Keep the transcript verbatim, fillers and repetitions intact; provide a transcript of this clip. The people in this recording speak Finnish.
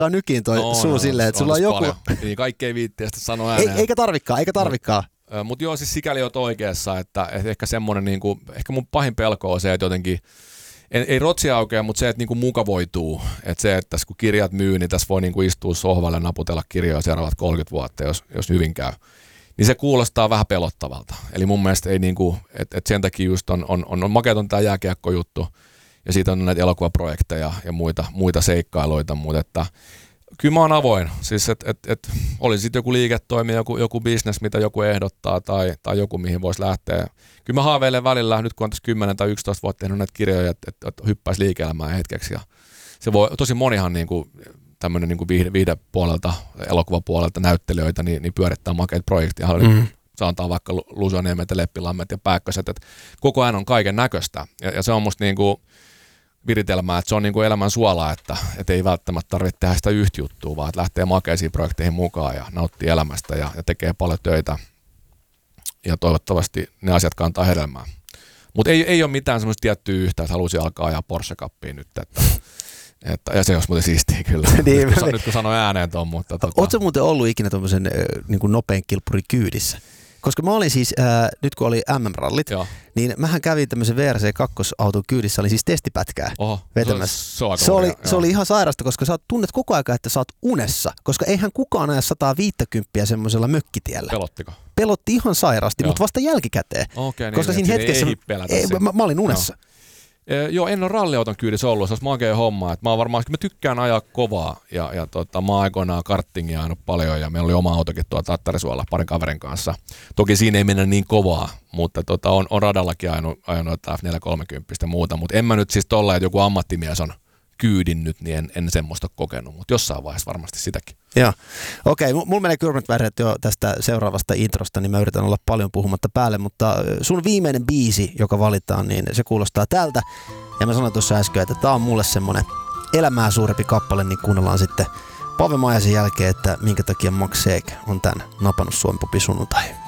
nykiin toi no, suu no, silleen, että sulla on joku... Paljon. Niin kaikki ei viittiä sitä sanoa ääneen. Eikä tarvikaan, eikä tarvikaan. Mutta mut joo, siis sikäli oot oikeassa, että, että ehkä semmoinen, niinku, ehkä mun pahin pelko on se, että jotenkin, ei, ei rotsi aukea, mutta se, että niinku mukavoituu. Että se, että tässä kun kirjat myy, niin tässä voi niinku istua sohvalle ja naputella kirjoja seuraavat kolmekymmentä vuotta, jos, jos hyvin käy. Niin se kuulostaa vähän pelottavalta. Eli mun mielestä ei niinku, että et sen takia just on, on, on, on makeaton tämä jääkiekkojuttu ja siitä on näitä elokuvaprojekteja ja muita, muita seikkailuita, mutta että kyllä mä oon avoin. Siis että et, et, oli sitten joku liiketoimi, joku, joku business, mitä joku ehdottaa tai, tai joku, mihin voisi lähteä. Kyllä mä haaveilen välillä, nyt kun on tässä kymmenen tai yksitoista vuotta tehnyt näitä kirjoja, että et, et hyppäisi liike-elämään hetkeksi. Ja se voi, tosi monihan niinku, tämmöinen niinku viihde, viihdepuolelta, elokuvapuolelta näyttelijöitä, niin, niin pyörittää makeita projekteja. Mm-hmm. Sanotaan vaikka Luusioniemet ja Leppilammet ja Pääkköset, että koko ajan on kaiken näköistä. Ja, ja se on musta niinku viritelmää, että se on niinku elämän suola, että et ei välttämättä tarvitse tehdä sitä yhtä juttua, vaan että lähtee makeisiin projekteihin mukaan ja nauttii elämästä ja, ja tekee paljon töitä. Ja toivottavasti ne asiat kantaa hedelmää. Mutta ei, ei ole mitään semmoista tiettyä yhtä, että halusi alkaa ajaa Porsche-kappiin nyt. Että, että, ja se olisi muuten siistiä kyllä, niin, nyt, kun, nyt kun sanoin ääneen tuon. Mutta tota... Oletko muuten ollut ikinä tuommoisen niin kuin nopean kilppurin kyydissä? Koska mä olin siis, äh, nyt kun oli M M-rallit, Joo. niin mähän kävin tämmöisen V R C kaksi auton kyydissä, oli siis testipätkää Oho, vetämässä. Se, se, se, oli, se oli ihan sairasta, koska sä tunnet koko ajan, että sä oot unessa, koska eihän kukaan aja sata viisikymmentä semmoisella mökkitiellä. Pelottiko? Pelotti ihan sairasti, Joo. mutta vasta jälkikäteen. Okay, koska niin, siinä hetkessä, ei, mä, mä olin unessa. Joo. Joo, en ole ralliauton kyydissä ollut, se olisi makea homma. Mä, varmaan, mä tykkään ajaa kovaa ja, ja tota, mä oon aikoinaan karttingia ajanut paljon ja meillä oli oma autokin tuolla Tattarisuolla parin kaverin kanssa. Toki siinä ei mennä niin kovaa, mutta tota, on, on radallakin ajanut, ajanut F neljä kolmekymmentä ja muuta. Mutta en mä nyt siis tolla, että joku ammattimies on kyydin nyt, niin en, en semmoista kokenut, mutta jossain vaiheessa varmasti sitäkin. Joo, okei. Okay. Mulla menee kylmät väreet jo tästä seuraavasta introsta, niin mä yritän olla paljon puhumatta päälle, mutta sun viimeinen biisi, joka valitaan, niin se kuulostaa tältä. Ja mä sanoin tuossa äsken, että tää on mulle semmonen elämää suurempi kappale, niin kuunnellaan sitten Pave Maijasen jälkeen, että minkä takia Max Seek on tän napannut Suomi Popi sunnuntai.